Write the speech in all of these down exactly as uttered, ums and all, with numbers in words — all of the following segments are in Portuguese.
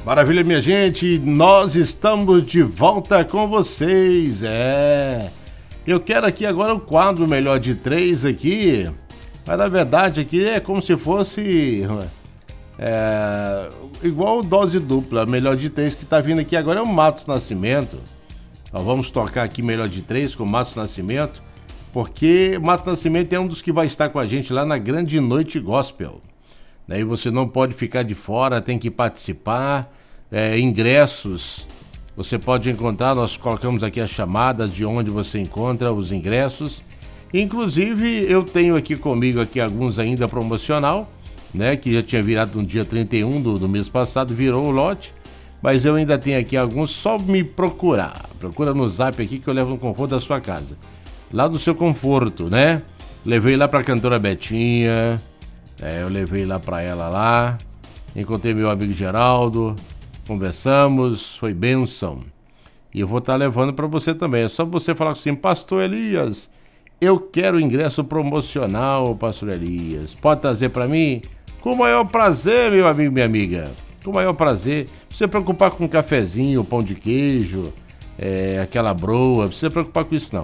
Maravilha, minha gente, nós estamos de volta com vocês, é... Eu quero aqui agora o quadro Melhor de Três aqui, mas na verdade aqui é como se fosse... É... igual dose dupla, Melhor de Três que tá vindo aqui agora é o Matos Nascimento. Nós vamos tocar aqui Melhor de Três com o Matos Nascimento, porque Matos Nascimento é um dos que vai estar com a gente lá na Grande Noite Gospel. Daí você não pode ficar de fora, tem que participar. É, ingressos você pode encontrar, nós colocamos aqui as chamadas de onde você encontra os ingressos. Inclusive eu tenho aqui comigo aqui alguns ainda promocional, né, que já tinha virado no dia trinta e um do, do mês passado, virou o lote, mas eu ainda tenho aqui alguns, só me procurar, procura no zap aqui que eu levo no conforto da sua casa, lá do seu conforto, né? Levei lá pra cantora Betinha, é, eu levei lá pra ela lá, encontrei meu amigo Geraldo, conversamos, foi bênção. E eu vou estar levando para você também. É só você falar assim, Pastor Elias, eu quero ingresso promocional, Pastor Elias. Pode trazer para mim? Com o maior prazer, meu amigo, minha amiga. Com o maior prazer. Não precisa preocupar com um cafezinho, pão de queijo, é, aquela broa. Não precisa preocupar com isso, não.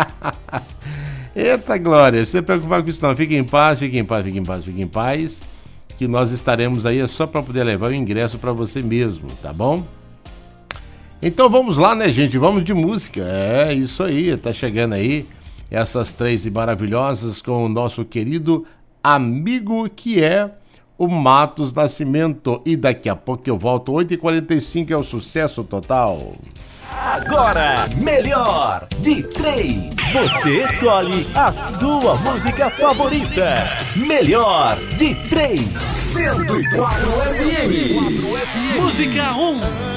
Eita glória, não precisa preocupar com isso, não. Fique em paz, fique em paz, fique em paz, fique em paz. Que nós estaremos aí, é só para poder levar o ingresso para você mesmo, tá bom? Então vamos lá, né, gente? Vamos de música. É, isso aí, tá chegando aí essas três maravilhosas com o nosso querido amigo que é o Matos Nascimento. E daqui a pouco eu volto, oito e quarenta e cinco é o sucesso total. Agora, Melhor de Três. Você escolhe a sua música favorita. Melhor de Três. cento e quatro F M. Música um.